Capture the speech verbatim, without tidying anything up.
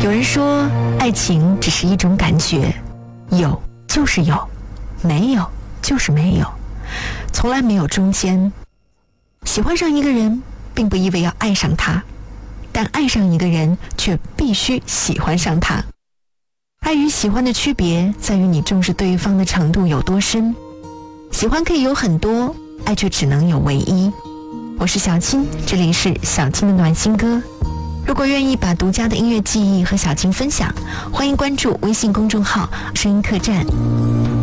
有人说，爱情只是一种感觉，有就是有，没有就是没有，从来没有中间。喜欢上一个人，并不意味要爱上他，但爱上一个人却必须喜欢上他。爱与喜欢的区别在于你重视对方的程度有多深。喜欢可以有很多，爱却只能有唯一。我是小青，这里是小青的暖心歌。如果愿意把独家的音乐记忆和小青分享，欢迎关注微信公众号声音客栈。